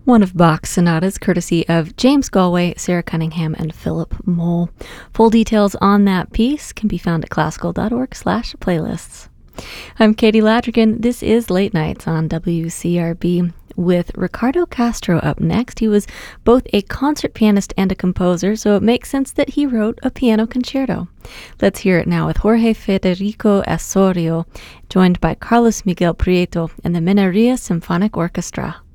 One of Bach's sonatas, courtesy of James Galway, Sarah Cunningham, and Philip Mole. Full details on that piece can be found at classical.org/playlists. I'm Katie Ladrigan. This is Late Nights on WCRB with Ricardo Castro up next. He was both a concert pianist and a composer, so it makes sense that he wrote a piano concerto. Let's hear it now with Jorge Federico Osorio, joined by Carlos Miguel Prieto and the Mineria Symphonic Orchestra.